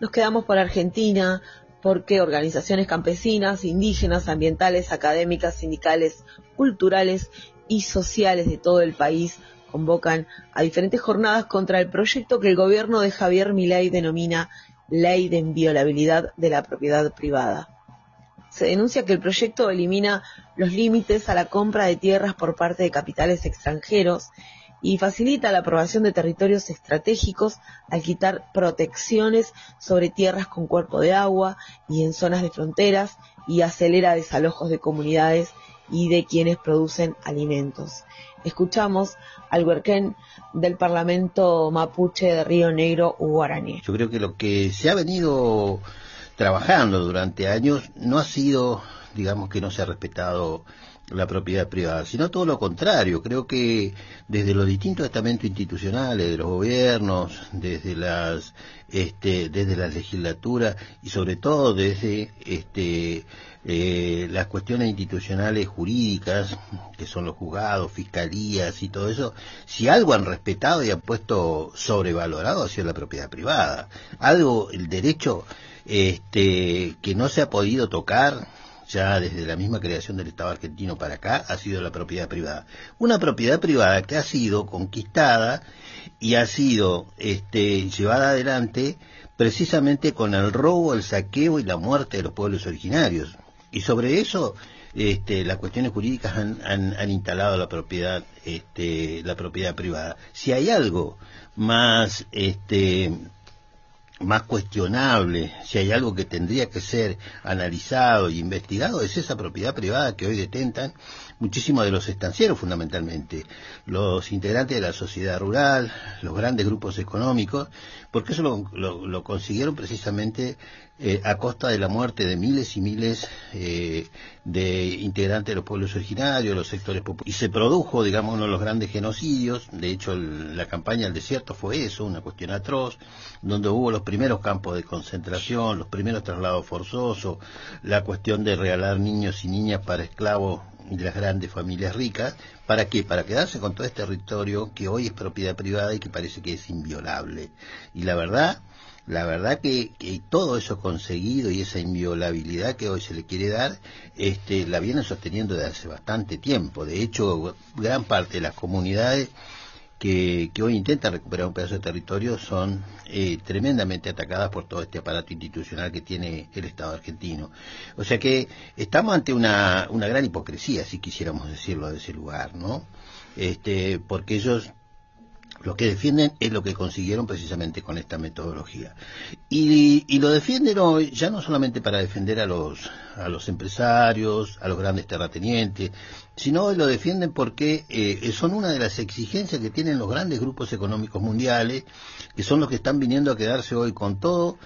Nos quedamos por Argentina porque organizaciones campesinas, indígenas, ambientales, académicas, sindicales, culturales y sociales de todo el país convocan a diferentes jornadas contra el proyecto que el gobierno de Javier Milei denomina Ley de Inviolabilidad de la Propiedad Privada. Se denuncia que el proyecto elimina los límites a la compra de tierras por parte de capitales extranjeros y facilita la aprobación de territorios estratégicos al quitar protecciones sobre tierras con cuerpo de agua y en zonas de fronteras, y acelera desalojos de comunidades y de quienes producen alimentos. Escuchamos al huerquén del Parlamento Mapuche de Río Negro, Hugo Arañé. Yo creo que lo que se ha venido trabajando durante años no ha sido, digamos, que no se ha respetado la propiedad privada, sino todo lo contrario. Creo que desde los distintos estamentos institucionales de los gobiernos, desde las legislaturas y sobre todo desde las cuestiones institucionales jurídicas, que son los juzgados, fiscalías y todo eso, si algo han respetado y han puesto sobrevalorado ha sido la propiedad privada. Algo, el derecho que no se ha podido tocar ya desde la misma creación del Estado argentino para acá, ha sido la propiedad privada. Una propiedad privada que ha sido conquistada y ha sido llevada adelante precisamente con el robo, el saqueo y la muerte de los pueblos originarios. Y sobre eso las cuestiones jurídicas han instalado la propiedad privada. Si hay algo más más cuestionable, si hay algo que tendría que ser analizado y investigado, es esa propiedad privada que hoy detentan muchísimos de los estancieros, fundamentalmente los integrantes de la sociedad rural, los grandes grupos económicos, porque eso lo consiguieron precisamente a costa de la muerte de miles y miles de integrantes de los pueblos originarios, los sectores populares. Y se produjo, digamos, uno de los grandes genocidios. De hecho, la campaña del desierto fue eso, una cuestión atroz, donde hubo los primeros campos de concentración, los primeros traslados forzosos, la cuestión de regalar niños y niñas para esclavos de las grandes familias ricas. ¿Para qué? Para quedarse con todo este territorio que hoy es propiedad privada y que parece que es inviolable. Y la verdad que todo eso conseguido y esa inviolabilidad que hoy se le quiere dar, la vienen sosteniendo desde hace bastante tiempo. De hecho, gran parte de las comunidades que hoy intentan recuperar un pedazo de territorio son tremendamente atacadas por todo este aparato institucional que tiene el Estado argentino. O sea que estamos ante una gran hipocresía, si quisiéramos decirlo de ese lugar, ¿no? Porque ellos lo que defienden es lo que consiguieron precisamente con esta metodología. Y lo defienden hoy ya no solamente para defender a los empresarios, a los grandes terratenientes, sino hoy lo defienden porque son una de las exigencias que tienen los grandes grupos económicos mundiales, que son los que están viniendo a quedarse hoy con todo